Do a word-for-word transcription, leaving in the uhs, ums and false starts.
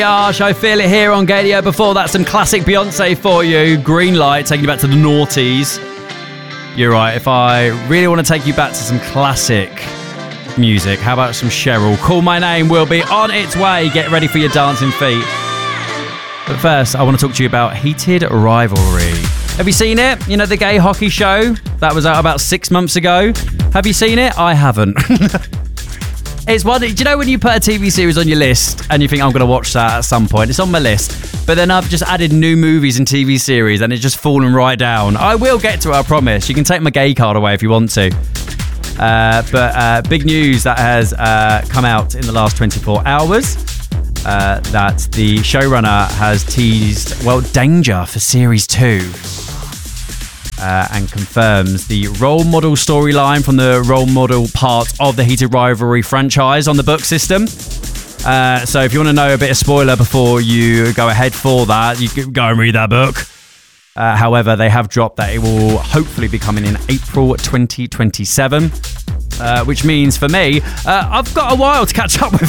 Gosh, I feel it here on Gadio. Before that, some classic Beyonce for you. Green Light, taking you back to the noughties. You're right, if I really want to take you back to some classic music, how about some Cheryl? Call My Name will be on its way. Get ready for your dancing feet. But first, I want to talk to you about Heated Rivalry. Have you seen it? You know, the gay hockey show that was out about six months ago? Have you seen it? I haven't. It's one, do you know when you put a T V series on your list and you think, I'm going to watch that at some point? It's on my list. But then I've just added new movies and T V series and it's just fallen right down. I will get to it, I promise. You can take my gay card away if you want to. Uh, but uh, big news that has uh, come out in the last twenty-four hours. Uh, that the showrunner has teased, well, danger for series two. Uh, and confirms the role model storyline from the role model part of the Heated Rivalry franchise on the book system. Uh, so if you want to know a bit of spoiler before you go ahead for that, you can go and read that book. Uh, however, they have dropped that it will hopefully be coming in April twenty twenty-seven. Uh, which means for me, uh, I've got a while to catch up with